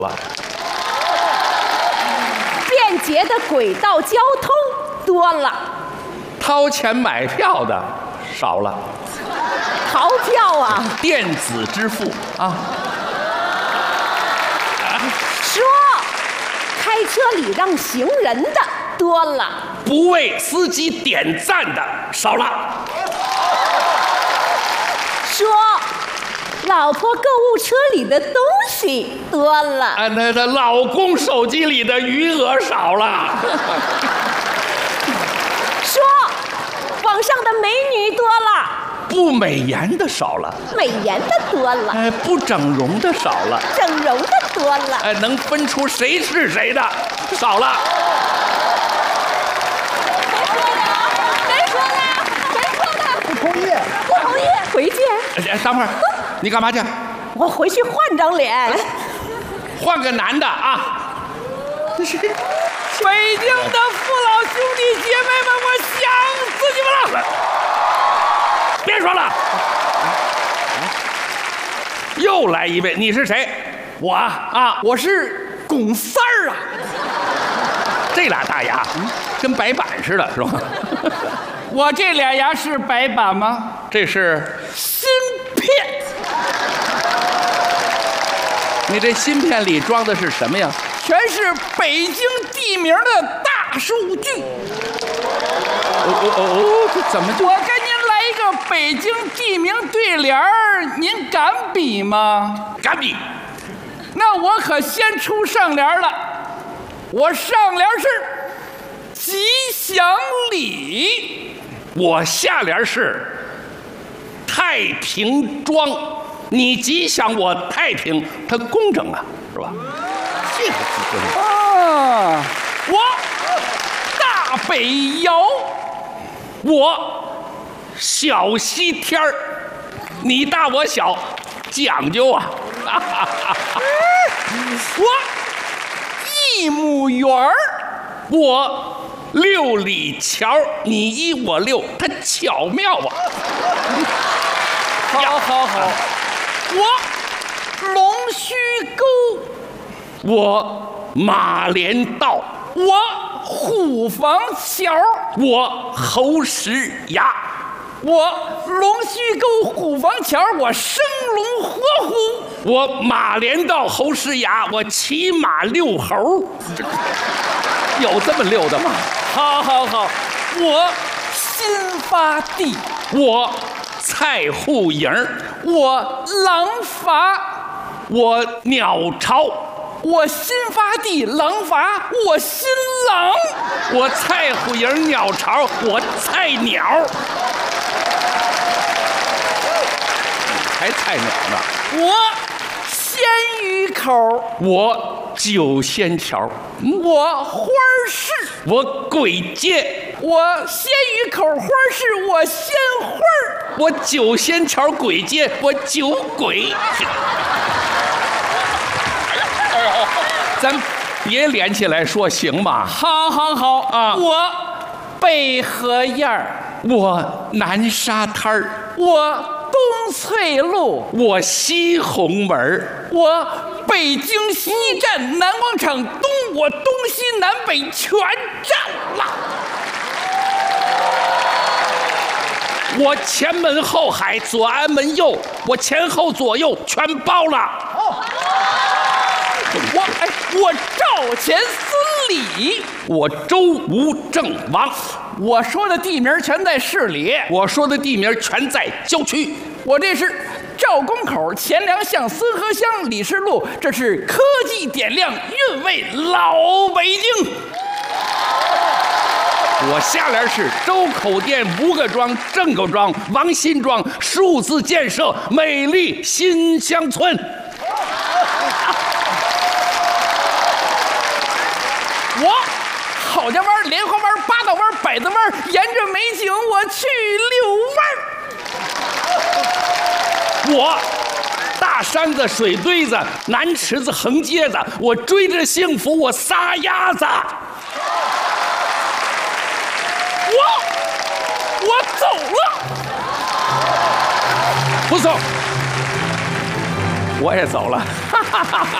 了。 便捷的轨道交通多了， 掏钱买票的少了。 逃票啊！ 电子支付啊。 说开车礼让行人的多了， 不为司机点赞的少了。 说老婆购物车里的东西多了， 那老公手机里的余额少了。 说网上的美女多了， 不美颜的少了， 美颜的多了， 不整容的少了， 整容的多了， 能分出谁是谁的少了。 谁说的？ 不同意， 不同意，回见。 等会儿，你干嘛去？ 我回去换张脸， 换个男的啊！ 北京的父老兄弟姐妹们，我想死你们了！ 别说了，又来一位，你是谁？ 我啊，我是龚三儿啊。 这俩大牙跟白板似的，是吧？ 我这俩牙是白板吗？ 这是芯片。 你这芯片里装的是什么呀？ 全是北京地名的大数据。 这怎么就？ 我跟您来一个北京地名对联儿，您敢比吗？ 敢比？ 那我可先出上联了。我上联是吉祥里， 我下联是太平庄。你吉祥，我太平，它工整啊，是吧？这个字啊，我大北窑， 我小西天儿，你大我小，讲究啊！ 我一亩园儿， 我6里桥，你1我6，它巧妙啊！ 好，我龙须沟， 我马连道， 我虎坊桥， 我侯石崖， 我龙须沟虎坊桥，我生龙活虎， 我马连道侯石崖，我骑马遛猴，有这么溜的吗？ 好，我新发地， 我菜户营， 我廊坊， 我鸟巢， 我新发地廊坊，我新郎， 我菜户营鸟巢，我菜鸟，还菜鸟呢。 我鲜鱼口， 我九仙桥， 我花市， 我簋街， 我鲜鱼口花市，我鲜花儿， 我九仙桥簋街，我酒鬼。咱别连起来说行吗？ 好啊！ 我北河沿儿， 我南沙滩儿， 我东翠路， 我西红门， 我北京西站南广场东，我东西南北全占了。 我前门后海，左安门右，我前后左右全包了。 我赵钱孙李， 我周吴郑王， 我说的地名全在市里， 我说的地名全在郊区。 我这是赵公口、钱粮巷、孙河乡、李氏路，这是科技点亮韵味老北京。 我下联是周口店、吴各庄、郑各庄、王新庄、数字建设、美丽新乡村。 我郝家湾、莲花湾、八道湾、百子湾，沿着美景我去遛弯。 我大山子、水堆子、南池子、横街子，我追着幸福，我撒丫子。 我走了， 不走，我也走了。哈哈哈哈。